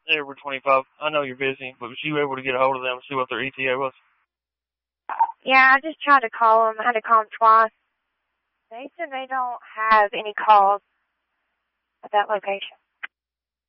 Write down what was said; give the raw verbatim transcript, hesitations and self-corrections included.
Edward twenty-five. I know you're busy, but was you able to get a hold of them and see what their E T A was? Yeah, I just tried to call them. I had to call them twice. They said they don't have any calls at that location.